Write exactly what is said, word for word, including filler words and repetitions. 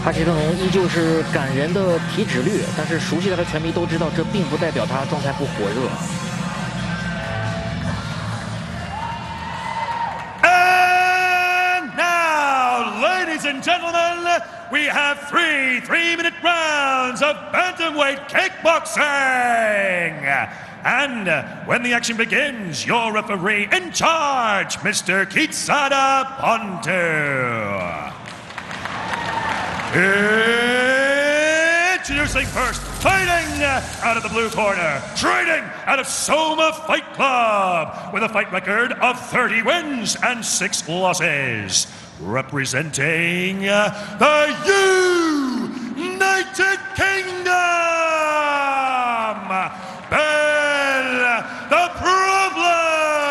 哈奇特农依旧是感人的体脂率，但是熟悉他的拳迷都知道，这并不代表他状态不火热。 And now, ladies and gentlemen, we have three three-minute rounds of bantamweight kickboxing. And when the action begins, your referee in charge, Mister Kitsada Pontu. Introducing first, fighting out of the blue corner, training out of Soma Fight Club, with a fight record of thirty wins and six losses. Representing the United Kingdom,